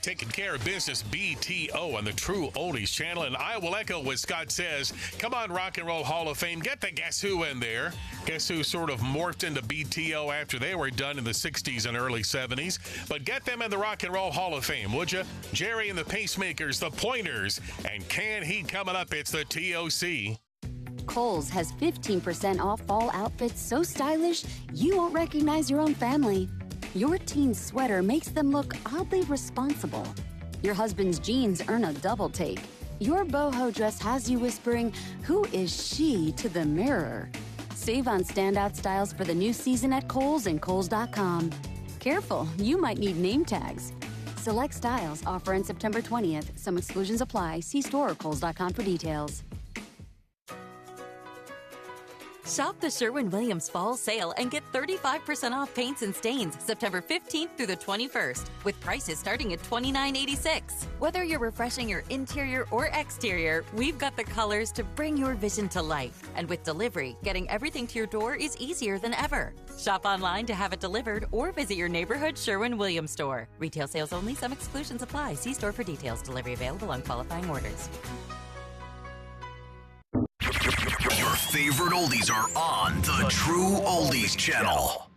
Taking care of business, BTO on the True Oldies channel. And I will echo what Scott says. Come on, Rock and Roll Hall of Fame. Get the Guess Who in there. Guess Who sort of morphed into BTO after they were done in the 60s and early 70s. But get them in the Rock and Roll Hall of Fame, would you? Jerry and the Pacemakers, the Pointers, and Canned Heat coming up. It's the TOC. Kohl's has 15% off fall outfits so stylish you won't recognize your own family. Your teen's sweater makes them look oddly responsible. Your husband's jeans earn a double take. Your boho dress has you whispering, "Who is she?" to the mirror. Save on standout styles for the new season at Kohl's and Kohls.com. Careful, you might need name tags. Select styles offer on September 20th. Some exclusions apply. See store or Kohls.com for details. Shop the Sherwin-Williams Fall Sale and get 35% off paints and stains September 15th through the 21st, with prices starting at $29.86. Whether you're refreshing your interior or exterior, we've got the colors to bring your vision to life. And with delivery, getting everything to your door is easier than ever. Shop online to have it delivered or visit your neighborhood Sherwin-Williams store. Retail sales only. Some exclusions apply. See store for details. Delivery available on qualifying orders. Your favorite oldies are on the True Oldies channel.